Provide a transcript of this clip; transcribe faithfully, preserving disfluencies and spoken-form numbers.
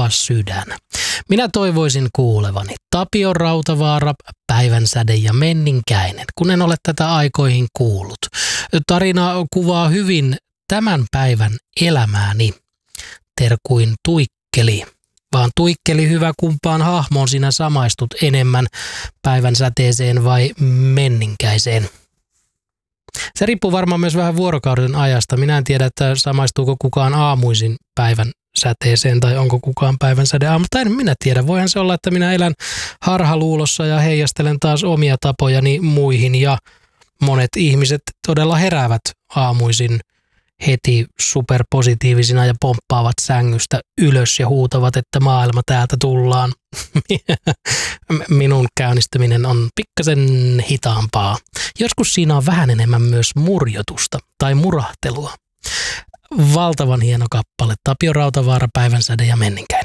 taas sydän. Minä toivoisin kuulevani Tapio Rautavaara, Päivänsäde ja Menninkäinen, kun en ole tätä aikoihin kuullut. Tarina kuvaa hyvin tämän päivän elämääni. Terkuin Tuikkeli. Vaan Tuikkeli, hyvä, kumpaan hahmoon sinä samaistut enemmän, Päivänsäteeseen vai Menninkäiseen? Se riippuu varmaan myös vähän vuorokauden ajasta. Minä en tiedä, että samaistuuko kukaan aamuisin päivän säteeseen tai onko kukaan päivänsäde aamu. Tai en minä tiedä. Voihan se olla, että minä elän harhaluulossa ja heijastelen taas omia tapojani muihin ja monet ihmiset todella heräävät aamuisin heti superpositiivisina ja pomppaavat sängystä ylös ja huutavat, että maailma täältä tullaan. Minun käynnistyminen on pikkasen hitaampaa. Joskus siinä on vähän enemmän myös murjotusta tai murahtelua. Valtavan hieno kappale. Tapio Rautavaara, Päivänsäde ja Menninkäinen.